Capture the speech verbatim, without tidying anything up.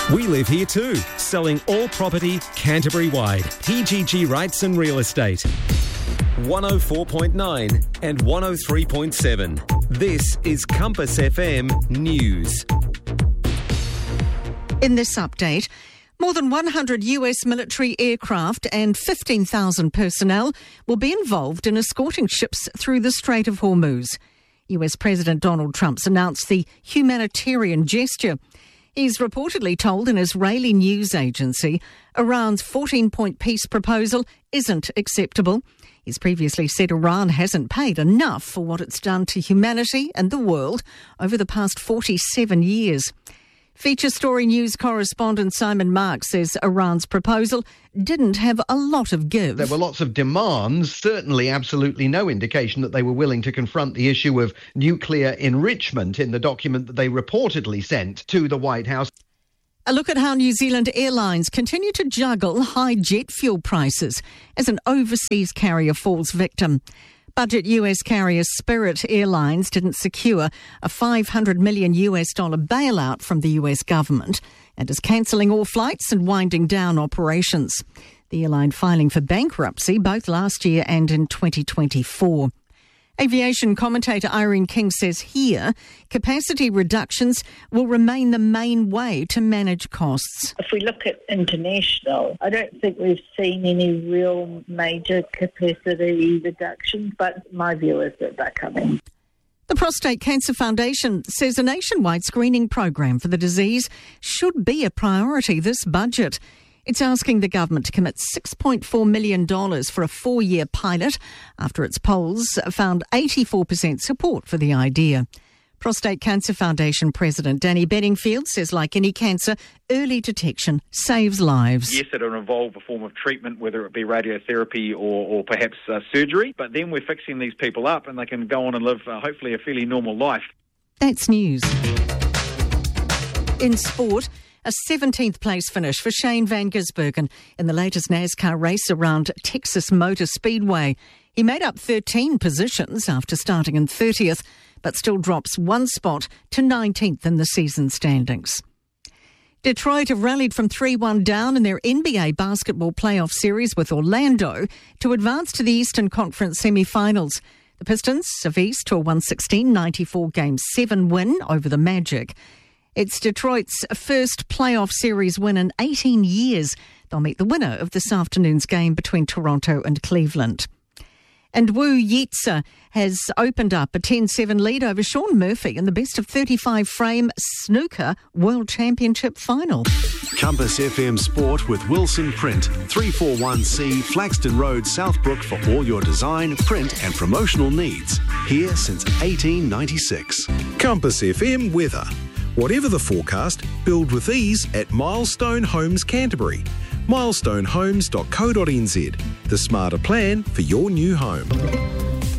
We live here too, selling all property Canterbury-wide. P G G Rights and Real Estate. one oh four point nine and one oh three point seven. This is Compass F M News. In this update, more than one hundred U S military aircraft and fifteen thousand personnel will be involved in escorting ships through the Strait of Hormuz. U S President Donald Trump's announced the humanitarian gesture. He's reportedly told an Israeli news agency Iran's fourteen-point peace proposal isn't acceptable. He's previously said Iran hasn't paid enough for what it's done to humanity and the world over the past forty-seven years. Feature Story News correspondent Simon Marks says Iran's proposal didn't have a lot of give. There were lots of demands, certainly absolutely no indication that they were willing to confront the issue of nuclear enrichment in the document that they reportedly sent to the White House. A look at how New Zealand Airlines continue to juggle high jet fuel prices as an overseas carrier falls victim. Budget U S carrier Spirit Airlines didn't secure a five hundred million U S dollar bailout from the U S government and is cancelling all flights and winding down operations. The airline filing for bankruptcy both last year and in twenty twenty-four. Aviation commentator Irene King says here, capacity reductions will remain the main way to manage costs. If we look at international, I don't think we've seen any real major capacity reductions, but my view is that they're coming. The Prostate Cancer Foundation says a nationwide screening program for the disease should be a priority this budget. It's asking the government to commit six point four million dollars for a four-year pilot after its polls found eighty-four percent support for the idea. Prostate Cancer Foundation President Danny Bedingfield says, like any cancer, early detection saves lives. Yes, it'll involve a form of treatment, whether it be radiotherapy or, or perhaps uh, surgery, but then we're fixing these people up and they can go on and live, uh, hopefully, a fairly normal life. That's news. In sport, a seventeenth place finish for Shane Van Gisbergen in the latest NASCAR race around Texas Motor Speedway. He made up thirteen positions after starting in thirtieth, but still drops one spot to nineteenth in the season standings. Detroit have rallied from three one down in their N B A basketball playoff series with Orlando to advance to the Eastern Conference semi-finals. The Pistons have eased to a one sixteen ninety-four game seven win over the Magic. It's Detroit's first playoff series win in eighteen years. They'll meet the winner of this afternoon's game between Toronto and Cleveland. And Wu Yitsa has opened up a ten seven lead over Sean Murphy in the best of thirty-five frame snooker World Championship final. Compass F M Sport with Wilson Print, three forty-one C Flaxton Road, Southbrook for all your design, print and promotional needs. Here since eighteen ninety-six. Compass F M weather. Whatever the forecast, build with ease at Milestone Homes Canterbury. milestone homes dot co dot n z, the smarter plan for your new home.